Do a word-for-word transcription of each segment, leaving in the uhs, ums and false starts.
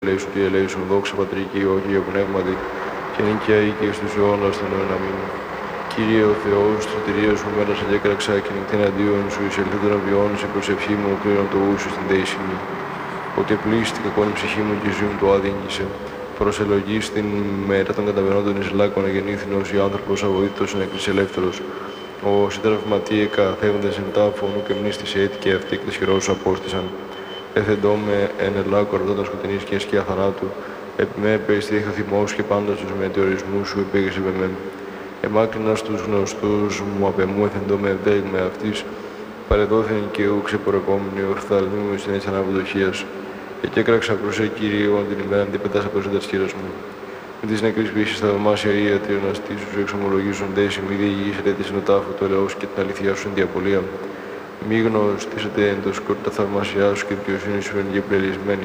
Ελέησον και ελέησον, δόξα Πατρί και Υιό και Υιό Πνεύματι, και νικαία ή και στους αιώνας των αιώνων. Αμήν. Κύριε ο Θεός, της σωτηρίας μου μέρας αγέκραξα και νυχτήν αντίον σου, εις ελθέτων αβιών, σε προσευχή μου, κλείνω το ούσου στην δέηση μου. Ότι πλήστη κακόν η ψυχή μου και η ζωή μου το άδειγγισε. Προσελογής την μέρα των καταβαινόντων εις λάκων αγεννήθηνος, η άνθρωπος αβοήθητος νεκρής ελεύθερος. Ο συντραυματίεκα θεύοντας εν τάφων, και μνήστησε έτη και αυτοί εκ της χειρός σου απόστησαν. Έθεντό με εν ελάκο ορδόταν σκοτεινής και σκιά θανάτου. Επί με περιστρίχα θυμός και πάντα στους μετεωρισμούς σου επήγησε με μέμ. Εμάκρινα στους γνωστούς μου απ' εμού έθεντό με ευδέλγμα αυτής. Παρεδόθεν και ου ξεπορευόμενη ορθαλμή μου στην έτσι αναβδοχίας. Και έκραξα προς σε Κύριον την ημέρα αντίπετας από τα σχήρας μου. Με της νεκρής πίσης στα δωμάσια ή ατρίων αστήσου σου εξομολογήσουν δέση μη διηγείς ερέτησιν ο τάφο του ελαιός και την αληθειά σου εν διαπολία. Μη γνωστήσετε εν το σκόρ τα θαυμάσια σου και δικαιοσύνη σου εν γεπλελισμένη.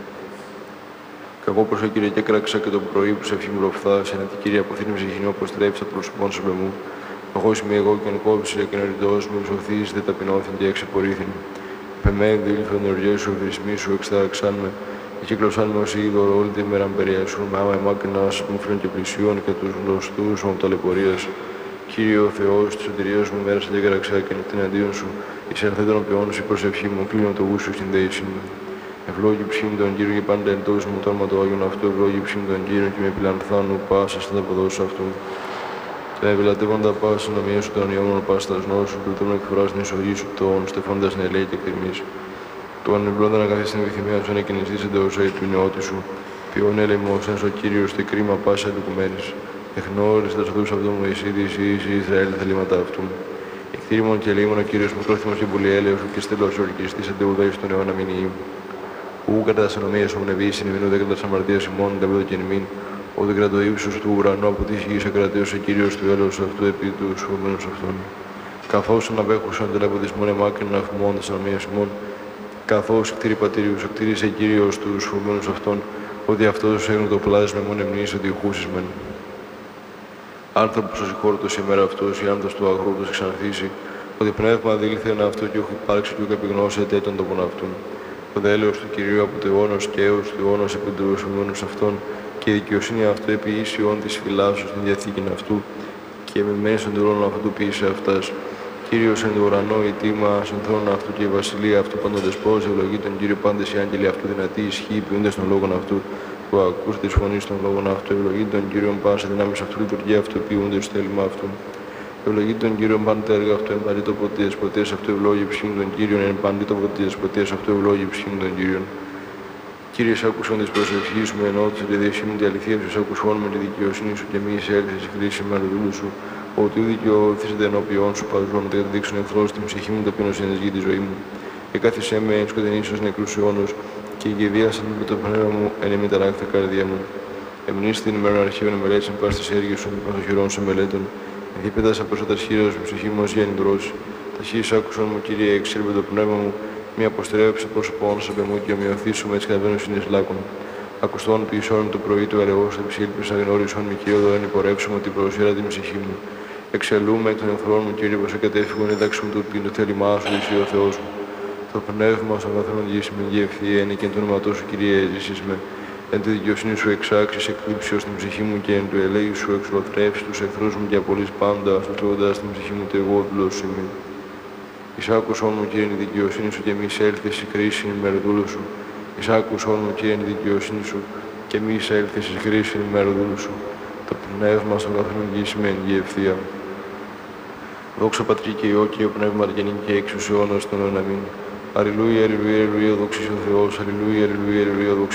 Κακό προς ο Κύριε και έκραξα και το πρωί που σε ευχή μου ροφθάς, εν τη Κύριε αποθήνη ψυχηνό πως τρέψα προσωπών σου με μου. Οχώς είμαι εγώ και εν κόψε και εν ρητός μου σωθείς δε ταπεινώθην και εξεπορήθην. Πεμέν δίληφεν οργές σου, βρισμή σου εξτάραξάν με, και κύκλωσάν με ως είδωρο όλη τη μέρα περιέσουν με άμα εμάκρυνας μου φίλων και πλησίων και τους γνωστούς μου ταλαιπωρίας. Κύριε ο Θεός, της σωτηρίας μου μέρας αντέκραξα και νυχτήν αντίον σου, εις ελθέτων ποιών σου η προσευχή μου, κλείνω το γούσου στην δέηση μου. Ευλόγη ψήμη τον Κύριο και πάντα εντός μου το όνομα του Άγιον αυτού, ευλόγη ψήμη τον Κύριο και με επιλανθάνου πάσα στα αποδόσεις αυτού. Τα ευηλατεύοντα πάσα να μοιέσου των ιόμων πάσα τα γνώσου, πλουτών εκφοράς την εισογή σου των στεφώντας την ελέη και εκτιμής. Το ανεμπλώντα να καθίσει στην επιθυμία σου να κινηθήσετε ως αίει του νεότη σου, ποιον έλειμος ένς ο Κύριος τε κρίμα πάσα επικουμένης. Εχνώριστα αυτούς αυτού μου εσύ της εις Ισραήλ θελήματα αυτού. Εκτήρημον και λίμον ο Κύριος μου πρόθυμος και πολύ έλεος σου και στέλος ορκιστής αντεουδά εις τον αιώνα μην ιήμ. Ού κατά τας ανομίας μου νεβείς συνειδηνού δε κατά τας αμαρτίας ημών ταπέδο και νημήν. Ο δε κρατώ ύψος του ουρανού από της γης ακρατέωσε Κύριος του έλεος αυτού επί του σφούμενους αυτών. Καθώς αναπέχουσαν τελαποδισμόν εμάκρυναν αφημών τας ανομίας ημών. Καθώς κτήρη πατήριους εκτήρησε Κύριος τους σφούμενους αυτών, ότι αυτός έγνω το πλάσμα μόν εμνής ότι ηχούσεις μεν. Άνθρωπος ο συγχώρητος ημέρα αυτός, η άνθος του αγρού τους εξανθήσει, ότι πνεύμα δήλθεν αυτό και όχι υπάρξει και όχι επιγνώσεται έτον τον πον αυτούν. Το δέλεος του Κυρίου από το αιώνος και έως του αιώνος επί του σωμένους αυτών, και η δικαιοσύνη αυτού επί ίσιον της φυλάσσου στην διαθήκην αυτού, και με μένει στον τρόνο αυτού του ποιήσε αυτάς. Κύριος εν το ουρανό η τίμα στον θρόνο αυτού και η βασιλεία αυτού πάντων δεσπός, ευλογεί τον Κύριο πάντες οι άγγελοι αυτού δυνατοί ισχύει ποιούνται στον λόγον αυτού. Που ακούς τη φωνή των λόγων αυτού, ευλογεί τον Κύριον πάσα δυνάμεις αυτού, λειτουργία αυτού, ποιούνται στο θέλημα αυτού. Ευλογεί τον Κύριον πάντα τα έργα αυτού, εν παντή το ποτέ δεσποτείας αυτού, ευλόγει ψυχήν τον Κύριον, εν παντή το ποτέ δεσποτείας αυτού, ευλόγει ψυχήν τον Κύριον. Κύριε, άκουσον της προσευχής μου, ενώθησε τη διεσύνη τη αληθεία σου, άκουσον με τη δικαιοσύνη σου και μη εισέλθεις η χρήση με αλληλού σου. Ότι ου δικαιώθησετε ενώπιον σου, παζών, να καταδείξουν εχθρός τη ψυχή μου, ταπείνωση εν γη τη ζωή μου. Και κάθισέ με εν σκοτεινής ως νεκρούς αιώνος, και γεδίασαν με το πνεύμα μου εν ημί ταράκτα καρδία μου. Εμνείς την ημέρα αρχαίων εμελέτησαν πας στις έργες σου, προς το χειρόν σου μελέτων. Δίπετας από τα σχήρας μου, ψυχή μου ως γέννητρος. Ταχύς άκουσον μου, Κύριε, εξήλβε το πνεύμα μου, μη αποστρέψε πρόσωπον σε μου και ομοιωθήσου με τις καταβαίνουν συνείς λάκων. Ακουστών ποιησόν το πρωί του ελαιός, εψήλπισαν γνώρισον μη κύριο εν υπορεύσουμε την προσήρα την ψυχή μου. Εξελούμε εκ των εχθρών μου, Κύριε, πως εκατέφυγον, εντάξουμε το πίνο θέλημά σου, εσύ ο Θεός μου. Το πνεύμα στον καθόλου γης με γευθιένει και εν το όνομα σου, Κύριε, έζησες με. Εν τη δικαιοσύνη σου εξάξεις, εκλείψει ως την ψυχή μου και εν του ελέη σου εξολοθρεύσεις τους εχθρούς μου και απολύς πάντα, αστοτρώντας την ψυχή μου τε εγώ δούλος σου ημί. Εισάκουσόν μου, Κύριε, η δικαιοσύνη σου και μη εισέλθεις η κρίση ημεροδούλου σου. Εισάκουσόν μου, Κύριε, η δικαιοσύνη σου και μη εισέλθεις η κρίση ημεροδούλου σου. Το πνεύμα στον καθόλου γης με εν γη ευθεία. Δόξα Πατρί και Υιό και Υιό Πνεύμα και νύν και εξ ους αιώνας των αιώνων. Αμήν. Αλληλούια, αλληλούια, αλληλούια, δόξα ο Θεός, αλληλούια, αλληλούια, αλληλούια, δόξα